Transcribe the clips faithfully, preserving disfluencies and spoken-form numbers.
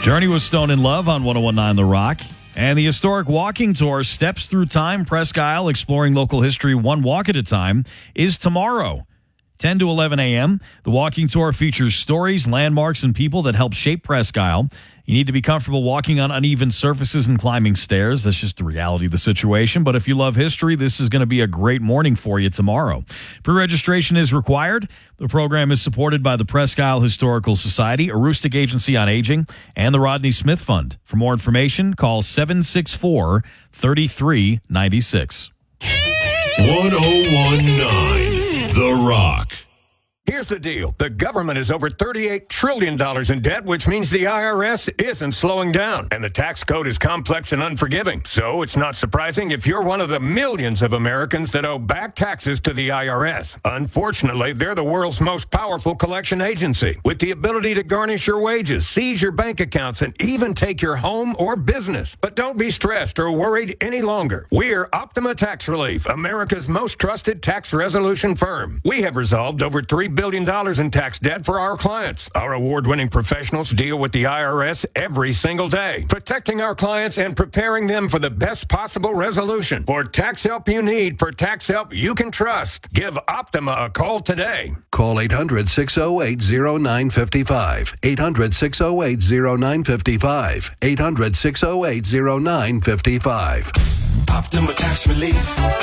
Journey with Stone in Love on one oh one point nine The Rock. And the historic walking tour, Steps Through Time, Presque Isle, exploring local history one walk at a time, is tomorrow, ten to eleven a.m. The walking tour features stories, landmarks, and people that help shape Presque Isle. You need to be comfortable walking on uneven surfaces and climbing stairs. That's just the reality of the situation. But if you love history, this is going to be a great morning for you tomorrow. Pre-registration is required. The program is supported by the Presque Isle Historical Society, Aroostook Agency on Aging, and the Rodney Smith Fund. For more information, call seven six four, three three nine six. one oh one point nine The Rock. Here's the deal. The government is over thirty-eight trillion dollars in debt, which means the I R S isn't slowing down. And the tax code is complex and unforgiving. So it's not surprising if you're one of the millions of Americans that owe back taxes to the I R S. Unfortunately, they're the world's most powerful collection agency, with the ability to garnish your wages, seize your bank accounts, and even take your home or business. But don't be stressed or worried any longer. We're Optima Tax Relief, America's most trusted tax resolution firm. We have resolved over three billion dollars in tax debt for our clients. Our award-winning professionals deal with the I R S every single day, protecting our clients and preparing them for the best possible resolution. For tax help you need, for tax help you can trust, give Optima a call today. Call eight hundred, six oh eight, oh nine five five. eight hundred, six oh eight, oh nine five five. eight hundred, six oh eight, oh nine five five. Optima Tax Relief.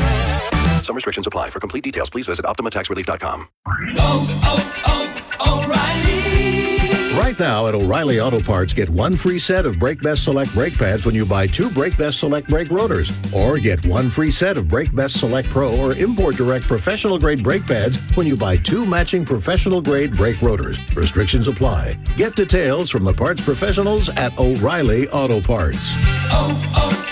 Some restrictions apply. For complete details, please visit optima tax relief dot com. Oh, oh, oh, O'Reilly! Right now at O'Reilly Auto Parts, get one free set of Brake Best Select brake pads when you buy two Brake Best Select brake rotors. Or get one free set of Brake Best Select Pro or Import Direct professional grade brake pads when you buy two matching professional grade brake rotors. Restrictions apply. Get details from the parts professionals at O'Reilly Auto Parts. Oh,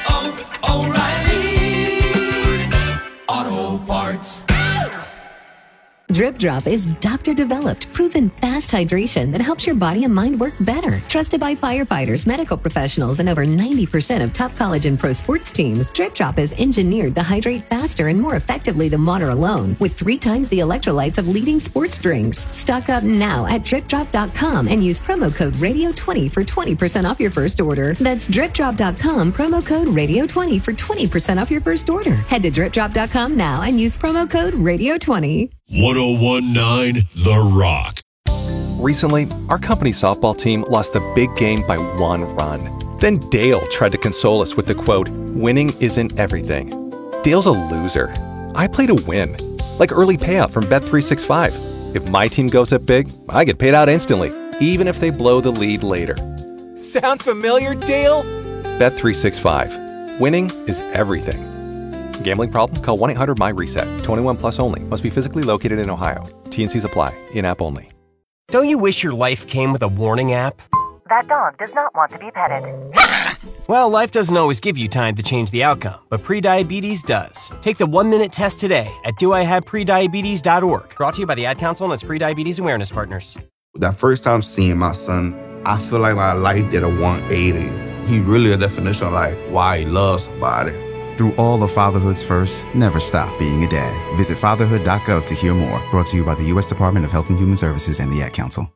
oh, oh, O'Reilly Auto Parts. Drip Drop is doctor-developed, proven fast hydration that helps your body and mind work better. Trusted by firefighters, medical professionals, and over ninety percent of top college and pro sports teams, Drip Drop is engineered to hydrate faster and more effectively than water alone, with three times the electrolytes of leading sports drinks. Stock up now at drip drop dot com and use promo code radio twenty for twenty percent off your first order. That's drip drop dot com, promo code radio twenty for twenty percent off your first order. Head to drip drop dot com now and use promo code radio twenty. one oh one point nine The Rock. Recently, our company softball team lost the big game by one run. Then Dale tried to console us with the quote, "Winning isn't everything." Dale's a loser. I play to win. Like early payout from Bet three sixty-five. If my team goes up big, I get paid out instantly, even if they blow the lead later. Sound familiar, Dale? Bet three sixty-five. Winning is everything. Gambling problem? Call one eight hundred M Y reset. twenty-one plus only. Must be physically located in Ohio. T N Cs apply. In-app only. Don't you wish your life came with a warning app? That dog does not want to be petted. Well, life doesn't always give you time to change the outcome, but prediabetes does. Take the one-minute test today at do I have prediabetes dot org. Brought to you by the Ad Council and its Prediabetes Awareness Partners. That first time seeing my son, I feel like my life did a one eighty. He really a definition of like why he loves somebody. Through all of fatherhood's first, never stop being a dad. Visit fatherhood dot gov to hear more. Brought to you by the U S Department of Health and Human Services and the Ad Council.